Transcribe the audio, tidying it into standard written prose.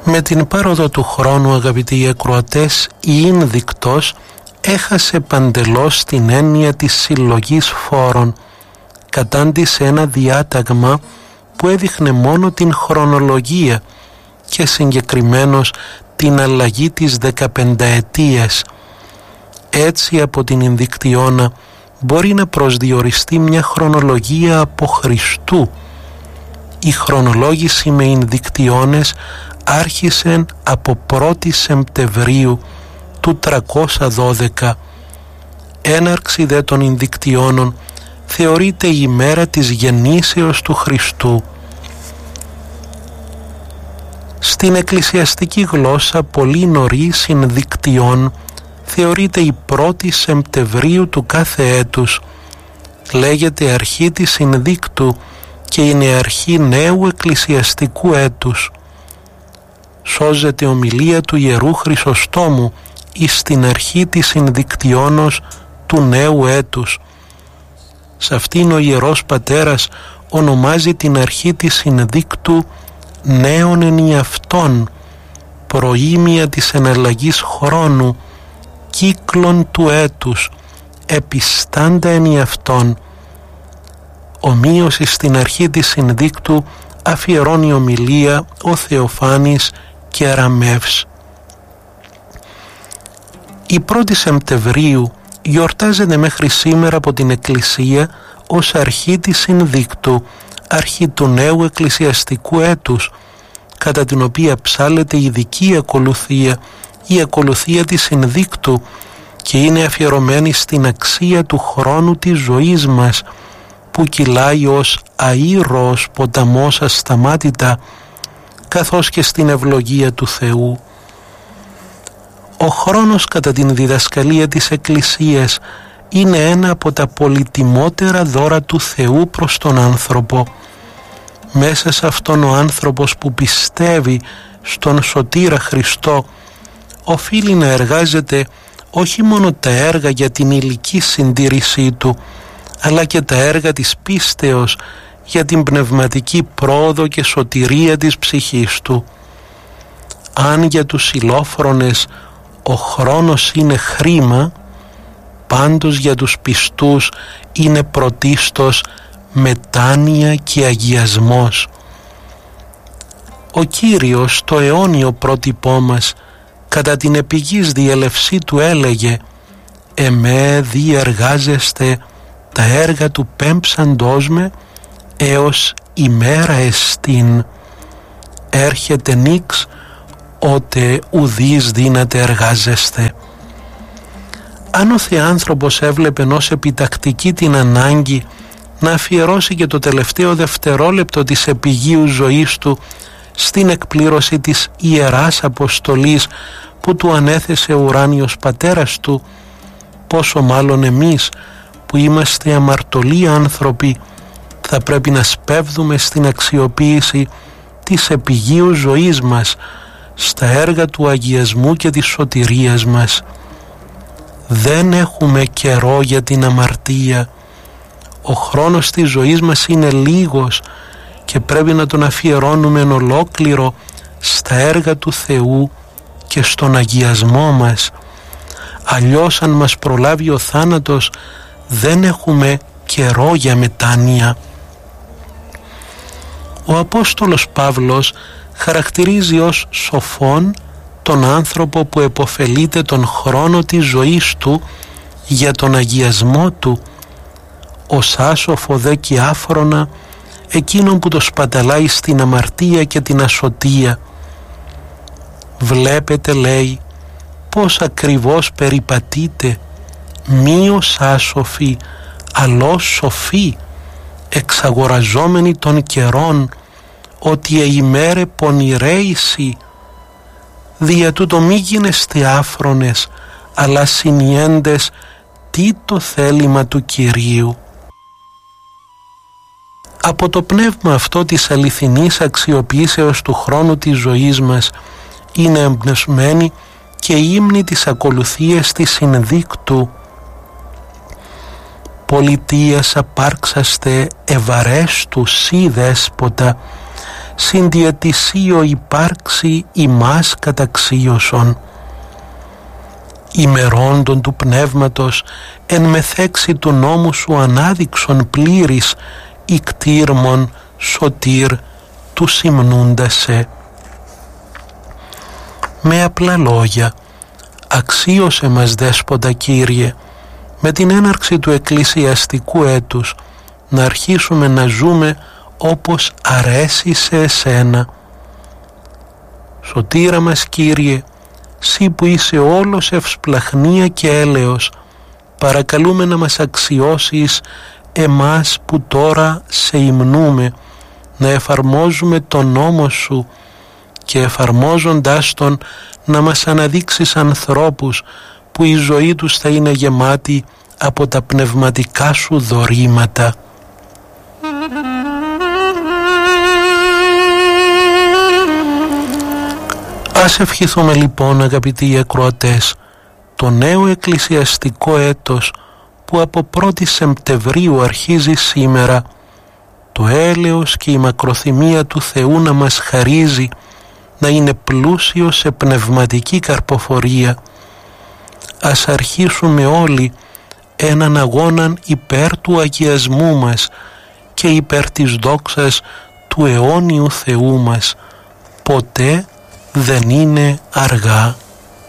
Με την πάροδο του χρόνου, αγαπητοί ακροατές, η Ίνδικτος έχασε παντελώς την έννοια της συλλογής φόρων. Κατάντησε ένα διάταγμα που έδειχνε μόνο την χρονολογία και συγκεκριμένως την αλλαγή της 15ετίας. Έτσι από την Ινδικτιώνα μπορεί να προσδιοριστεί μια χρονολογία από Χριστού. Η χρονολόγηση με Ινδικτιώνες άρχισε από 1η Σεπτεμβρίου του 312. Έναρξη δε των Ινδικτιώνων θεωρείται η ημέρα της γεννήσεως του Χριστού. Στην εκκλησιαστική γλώσσα πολύ νωρίς Ινδικτιών θεωρείται η 1η Σεπτεμβρίου του κάθε έτους. Λέγεται αρχή της Ινδίκτου και είναι αρχή νέου εκκλησιαστικού έτους. Σώζεται ομιλία του Ιερού Χρυσοστόμου εις την αρχή της Ινδικτιώνος του νέου έτους. Σε αυτήν ο Ιερός Πατέρας ονομάζει την αρχή της Ινδίκτου νέον ενιαυτόν, προήμια της εναλλαγής χρόνου, κύκλων του έτους, επιστάντα ενιαυτόν. Ομοίως στην αρχή της Ινδίκτου αφιερώνει ομιλία ο Θεοφάνης Κεραμεύς. Η 1η Σεπτεμβρίου γιορτάζεται μέχρι σήμερα από την Εκκλησία ως αρχή της Ινδίκτου, αρχή του νέου εκκλησιαστικού έτους, κατά την οποία ψάλλεται ειδική ακολουθία, η ακολουθία της Ινδίκτου, και είναι αφιερωμένη στην αξία του χρόνου της ζωής μας, που κυλάει ως αήρωος ποταμός ασταμάτητα, καθώς και στην ευλογία του Θεού. Ο χρόνος κατά την διδασκαλία της Εκκλησίας είναι ένα από τα πολυτιμότερα δώρα του Θεού προς τον άνθρωπο. Μέσα σε αυτόν ο άνθρωπος που πιστεύει στον Σωτήρα Χριστό οφείλει να εργάζεται όχι μόνο τα έργα για την υλική συντήρησή του, αλλά και τα έργα της πίστεως για την πνευματική πρόοδο και σωτηρία της ψυχής του. Αν για τους ηλόφρονες ο χρόνος είναι χρήμα, πάντως για τους πιστούς είναι πρωτίστως μετάνοια και αγιασμός. Ο Κύριος, το αιώνιο πρότυπό μας, κατά την επιγής διέλευσή του έλεγε «Εμέ διεργάζεστε τα έργα του πέμψαντός με έως ημέρα εστίν. Έρχεται νύξ, ότε ουδείς δύναται εργάζεστε». Αν ο Θεάνθρωπος έβλεπε ως επιτακτική την ανάγκη να αφιερώσει και το τελευταίο δευτερόλεπτο της επιγείου ζωής του στην εκπλήρωση της Ιεράς Αποστολής που του ανέθεσε ο ουράνιος Πατέρας του, πόσο μάλλον εμείς που είμαστε αμαρτωλοί άνθρωποι θα πρέπει να σπέβδουμε στην αξιοποίηση της επιγείου ζωής μας στα έργα του αγιασμού και της σωτηρίας μας. Δεν έχουμε καιρό για την αμαρτία. Ο χρόνος της ζωής μας είναι λίγος και πρέπει να τον αφιερώνουμε εν ολόκληρο στα έργα του Θεού και στον αγιασμό μας. Αλλιώς αν μας προλάβει ο θάνατος δεν έχουμε καιρό για μετάνοια. Ο Απόστολος Παύλος χαρακτηρίζει ως σοφόν τον άνθρωπο που επωφελείται τον χρόνο της ζωής του για τον αγιασμό του, ως άσοφο δε και άφρονα εκείνον που το σπαταλάει στην αμαρτία και την ασωτεία. Βλέπετε, λέει, πως ακριβώς περιπατείτε, μη ως άσοφοι, αλλώς σοφοί, εξαγοραζόμενοι των καιρών, ότι ημέρε πονηρέησι, δια τούτο μη γίνεστε άφρονες, αλλά συνιέντες τι το θέλημα του Κυρίου. Από το πνεύμα αυτό της αληθινής αξιοποίησεως του χρόνου της ζωής μας είναι εμπνευσμένη και η ύμνη της ακολουθίας της Συνδίκτου. Πολιτείας απάρξαστε ευαρέστου σύ δέσποτα, συνδιαιτησίω υπάρξει ημάς καταξίωσον. Ημερόντων του Πνεύματος εν μεθέξη του νόμου σου ανάδειξον πλήρης ικτήρμον σωτήρ του συμνούντασε. Με απλά λόγια, αξίωσε μας Δέσποτα Κύριε, με την έναρξη του εκκλησιαστικού έτους να αρχίσουμε να ζούμε όπως αρέσει σε εσένα. Σωτήρα μας Κύριε, Συ που είσαι όλος ευσπλαχνία και έλεος, παρακαλούμε να μας αξιώσεις εμάς που τώρα σε υμνούμε, να εφαρμόζουμε τον νόμο σου και εφαρμόζοντάς τον να μας αναδείξεις ανθρώπους που η ζωή τους θα είναι γεμάτη από τα πνευματικά σου δωρήματα. Ας ευχηθούμε λοιπόν, αγαπητοί ακροατές, το νέο εκκλησιαστικό έτος που από 1η Σεπτεμβρίου αρχίζει σήμερα, το έλεος και η μακροθυμία του Θεού να μας χαρίζει, να είναι πλούσιο σε πνευματική καρποφορία. Ας αρχίσουμε όλοι έναν αγώναν υπέρ του αγιασμού μας και υπέρ της δόξας του αιώνιου Θεού μας. Ποτέ δεν είναι αργά.